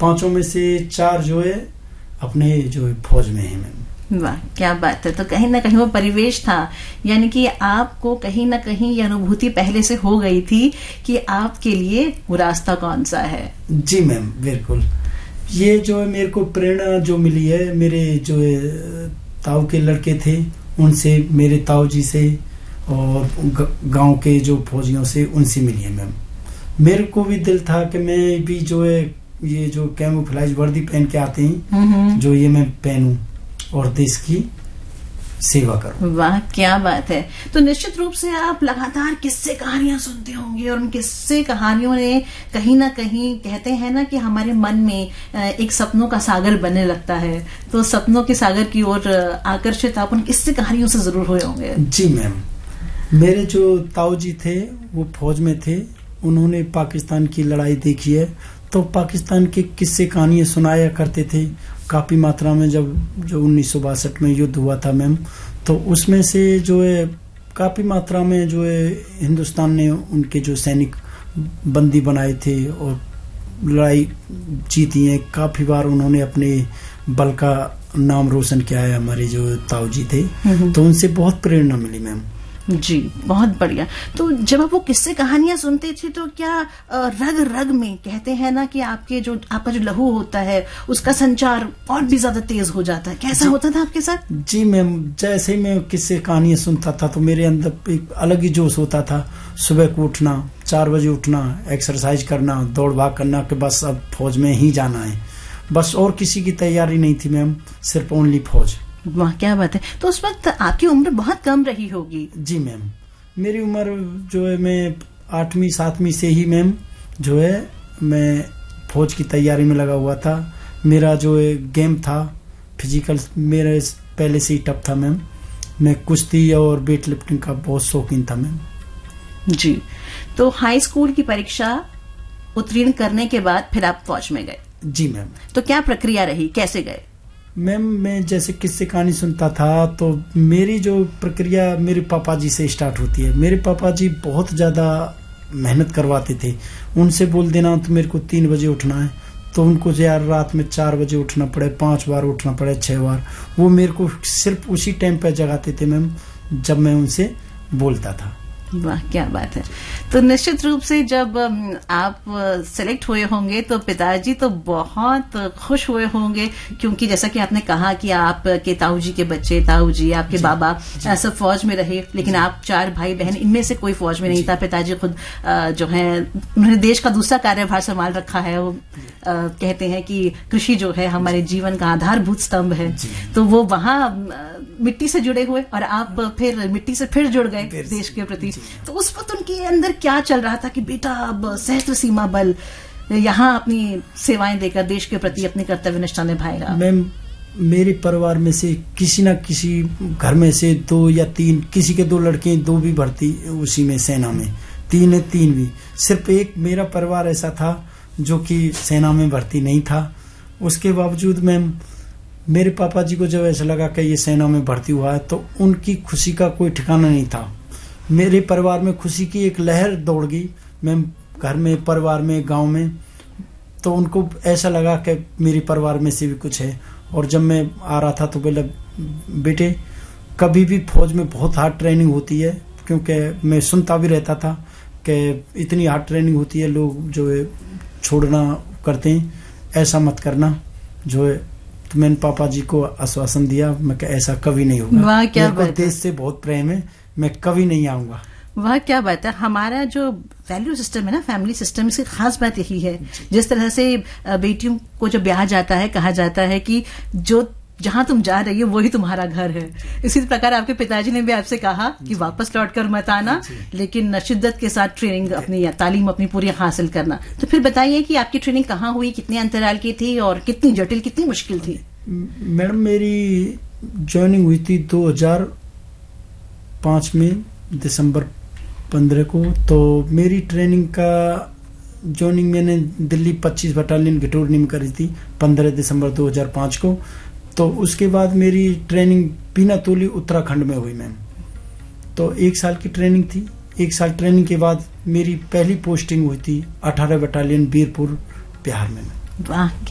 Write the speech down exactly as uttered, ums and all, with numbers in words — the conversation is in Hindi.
पांचों में से चार जो है अपने जो है फौज में है मैम। वाह क्या बात है। तो कहीं ना कहीं वो परिवेश था, यानी कि आपको कहीं ना कहीं ये अनुभूति पहले से हो गई थी कि आपके लिए वो रास्ता कौन सा है। जी मैम बिल्कुल। ये जो है मेरे को प्रेरणा जो मिली है मेरे जो है ताऊ के लड़के थे उनसे, मेरे ताऊ जी से और गांव के जो फौजियों से उनसे मिली है मैम। मेरे को भी दिल था कि मैं भी जो है ये जो कैमोफ्लेज वर्दी पहन के आते हैं जो ये मैं पहनूं और देश की सेवा करूं। वाह क्या बात है। तो निश्चित रूप से आप लगातार किस्से कहानियां सुनते होंगे और उन किस्से कहानियों ने कहीं ना कहीं, कहते हैं ना कि हमारे मन में एक सपनों का सागर बनने लगता है, तो सपनों के सागर की ओर आकर्षित आप उन किस्से कहानियों से जरूर हुए होंगे। जी मैम। मेरे जो ताऊ जी थे वो फौज में थे, उन्होंने पाकिस्तान की लड़ाई देखी है, तो पाकिस्तान के किस्से कहानियां सुनाया करते थे काफी मात्रा में। जब जो उन्नीस सौ बासठ में युद्ध हुआ था मैम, तो उसमें से जो है काफी मात्रा में जो है हिंदुस्तान ने उनके जो सैनिक बंदी बनाए थे और लड़ाई जीती है। काफी बार उन्होंने अपने बल का नाम रोशन किया है हमारे जो ताऊ जी थे, तो उनसे बहुत प्रेरणा मिली मैम। जी बहुत बढ़िया। तो जब आप वो किस्से कहानियां सुनते थे तो क्या रग रग में, कहते हैं ना कि आपके जो आपका जो लहू होता है उसका संचार और भी ज्यादा तेज हो जाता है, कैसा होता था आपके साथ? जी मैम, जैसे ही मैं किस्से कहानियां सुनता था तो मेरे अंदर एक अलग ही जोश होता था। सुबह को उठना, चार बजे उठना, एक्सरसाइज करना, दौड़ भाग करना कि बस अब फौज में ही जाना है, बस और किसी की तैयारी नहीं थी मैम, सिर्फ ओनली फौज। वाह क्या बात है। तो उस वक्त आपकी उम्र बहुत कम रही होगी? जी मैम, मेरी उम्र जो है मैं आठवीं सातवीं से ही मैम जो है मैं फौज की तैयारी में लगा हुआ था। मेरा जो है गेम था फिजिकल, मेरे पहले से ही टफ था मैम। मैं कुश्ती और वेट लिफ्टिंग का बहुत शौकीन था मैम। जी। तो हाई स्कूल की परीक्षा उत्तीर्ण करने के बाद फिर आप फौज में गए? जी मैम। तो क्या प्रक्रिया रही, कैसे गए? मैम मैं जैसे किस्से कहानी सुनता था तो मेरी जो प्रक्रिया मेरे पापा जी से स्टार्ट होती है। मेरे पापा जी बहुत ज्यादा मेहनत करवाते थे। उनसे बोल देना तो मेरे को तीन बजे उठना है, तो उनको यार रात में चार बजे उठना पड़े, पांच बार उठना पड़े, छह बार, वो मेरे को सिर्फ उसी टाइम पे जगाते थे मैम जब मैं उनसे बोलता था। वाह क्या बात है। तो निश्चित रूप से जब आप सेलेक्ट हुए होंगे तो पिताजी तो बहुत खुश हुए होंगे, क्योंकि जैसा कि आपने कहा कि आपके ताऊ जी के बच्चे, ताऊ जी आपके जी, बाबा ऐसा फौज में रहे, लेकिन आप चार भाई बहन, इनमें से कोई फौज में नहीं था। पिताजी खुद जो है उन्होंने देश का दूसरा कार्यभार संभाल रखा है। वो कहते हैं कि कृषि जो है हमारे जीवन का आधारभूत स्तंभ है, तो वो वहां मिट्टी से जुड़े हुए और आप फिर मिट्टी से फिर जुड़ गए देश के प्रति। तो उस वक्त उनके अंदर क्या चल रहा था कि बेटा अब सहस्त्र सीमा बल यहाँ अपनी सेवाएं देकर देश के प्रति अपनी कर्तव्य निष्ठा निभाएगा? मैम मेरे परिवार में से किसी न किसी घर में से दो या तीन, किसी के दो लड़के, दो भी भर्ती उसी में सेना में, तीन है तीन भी। सिर्फ एक मेरा परिवार ऐसा था जो कि सेना में भर्ती नहीं था। उसके बावजूद मैम मेरे पापा जी को जब ऐसा लगा कि ये सेना में भर्ती हुआ है तो उनकी खुशी का कोई ठिकाना नहीं था। मेरे परिवार में खुशी की एक लहर दौड़ गई मैम, घर में, परिवार में, गांव में। तो उनको ऐसा लगा कि मेरे परिवार में से भी कुछ है। और जब मैं आ रहा था तो बोला बेटे कभी भी फौज में बहुत हार्ड ट्रेनिंग होती है, क्योंकि मैं सुनता भी रहता था कि इतनी हार्ड ट्रेनिंग होती है, लोग जो है छोड़ना करते हैं, ऐसा मत करना जो है। तो मैंने पापा जी को आश्वासन दिया, मैं कि ऐसा कभी नहीं होगा। वाह क्या बात है। देश से बहुत प्रेम है, मैं कभी नहीं आऊंगा। वाह क्या बात है। हमारा जो वैल्यू सिस्टम है ना, फैमिली सिस्टम, इसकी खास बात यही है। जिस तरह से बेटियों को जब ब्याह जाता है, कहा जाता है कि जो जहां तुम जा रही हो वही तुम्हारा घर है। इसी प्रकार आपके पिताजी ने भी आपसे कहा कि वापस लौटकर मत आना, लेकिन शिद्दत के साथ ट्रेनिंग अपनी, तालीम अपनी पूरी हासिल करना। तो फिर बताइए कि आपकी ट्रेनिंग कहाँ हुई, कितने अंतराल की थी और कितनी जटिल, कितनी मुश्किल थी? मैडम मेरी ज्वाइनिंग हुई थी दो हजार पांच में, दिसंबर पंद्रह को। तो मेरी ट्रेनिंग का ज्वाइनिंग मैंने दिल्ली पच्चीस बटालियन घिटोरनी में करी थी पंद्रह दिसंबर दो हजार पांच को। तो उसके बाद मेरी ट्रेनिंग पीनातोली उत्तराखंड में हुई मैम। तो एक साल की ट्रेनिंग थी। एक साल ट्रेनिंग के बाद मेरी पहली पोस्टिंग हुई थी अठारह बटालियन बीरपुर, बिहार में। वाह।